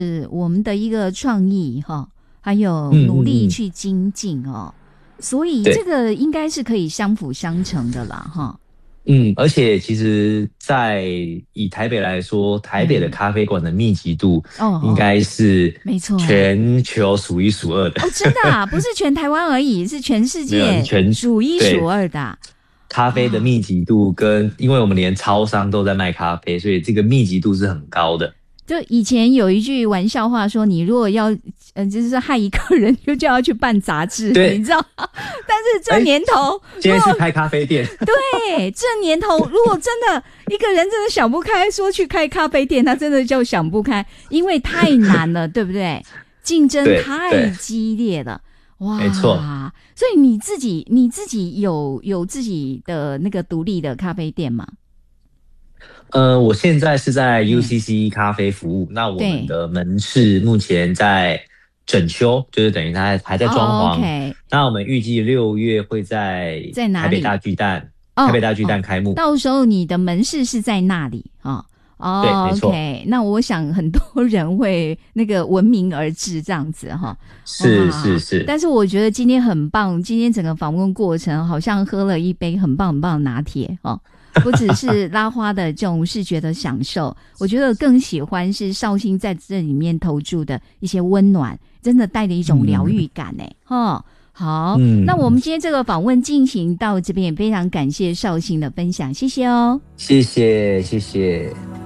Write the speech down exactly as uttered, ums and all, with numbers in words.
是我们的一个创意哈，还有努力去精进哦，嗯嗯嗯，所以这个应该是可以相辅相成的啦哈。 嗯，而且其实，在以台北来说，台北的咖啡馆的密集度应该是没错， 全球数一数二的。 哦，真的啊，不是全台湾而已，是全世界数一数二的啊。 咖啡的密集度跟，因为我们连超商都在卖咖啡，所以这个密集度是很高的。 就以前有一句玩笑话说，你如果要呃，就是害一个人，就就要去办杂志，你知道吗？但是这年头， 欸、今天是开咖啡店。 对，这年头如果真的一个人真的想不开，说去开咖啡店，他真的就想不开，因为太难了，对不对？竞争太激烈了，哇， 没错。 所以你自己你自己有有自己的那个独立的咖啡店吗？ 呃，我现在是在 U C C 咖啡服务，那我们的门市目前在整修，就是等于它还在装潢。 Oh, okay. 那我们预计六月会在台北大巨蛋， 哦、 台北大巨蛋开幕。 哦。到时候你的门市是在那里啊？哦， 对，没错。 OK， 那我想很多人会那个闻名而至这样子哈。 是是是。 但是我觉得今天很棒，今天整个访问过程好像喝了一杯很棒很棒的拿铁哦。不只是拉花的这种视觉的享受，我觉得更喜欢是绍兴在这里面投注的一些温暖，真的带着一种疗愈感哎、欸，哦、嗯，好、嗯，那我们今天这个访问进行到这边，也非常感谢绍兴的分享，谢谢哦， 谢谢谢谢。